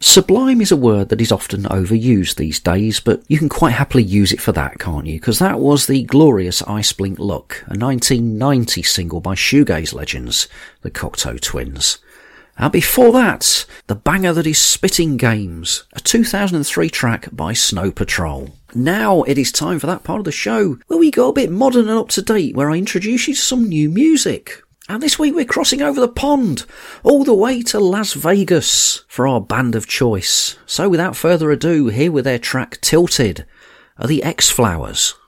Sublime is a word that is often overused these days, but you can quite happily use it for that, can't you? Because that was the glorious Ice Blink Look, a 1990 single by shoegaze legends, the Cocteau Twins. And before that, the banger that is Spitting Games, a 2003 track by Snow Patrol. Now it is time for that part of the show where we go a bit modern and up to date, where I introduce you to some new music. And this week we're crossing over the pond, all the way to Las Vegas for our band of choice. So without further ado, here with their track Tilted are the X-Flowers.